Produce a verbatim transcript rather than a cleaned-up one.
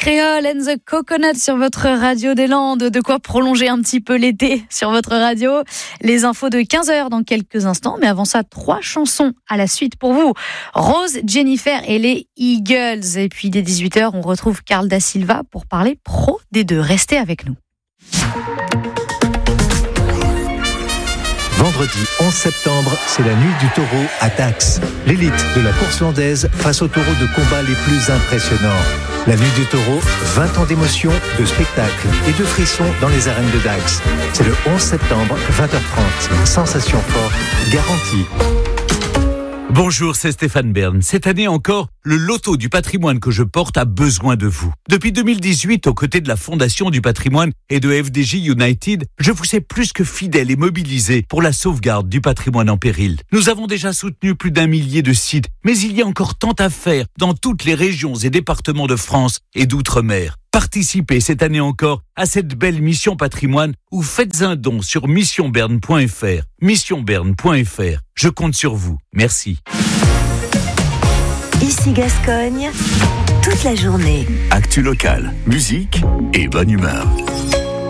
Créole and the Coconut sur votre radio des Landes. De quoi prolonger un petit peu l'été sur votre radio. Les infos de quinze heures dans quelques instants. Mais avant ça, trois chansons à la suite pour vous. Rose, Jennifer et les Eagles. Et puis dès dix-huit heures, on retrouve Carl Da Silva pour parler pro des deux. Restez avec nous. Vendredi onze septembre, c'est la nuit du taureau à Dax. L'élite de la course landaise face aux taureaux de combat les plus impressionnants. La nuit du taureau, vingt ans d'émotion, de spectacles et de frissons dans les arènes de Dax. C'est le onze septembre, vingt heures trente. Sensation forte, garantie. Bonjour, c'est Stéphane Bern. Cette année encore, le loto du patrimoine que je porte a besoin de vous. Depuis deux mille dix-huit, aux côtés de la Fondation du patrimoine et de F D J United, je vous sais plus que fidèle et mobilisé pour la sauvegarde du patrimoine en péril. Nous avons déjà soutenu plus d'un millier de sites, mais il y a encore tant à faire dans toutes les régions et départements de France et d'outre-mer. Participez cette année encore à cette belle mission patrimoine ou faites un don sur mission berne point f r. mission berne point f r. Je compte sur vous. Merci. Ici Gascogne, toute la journée. Actu locale, musique et bonne humeur.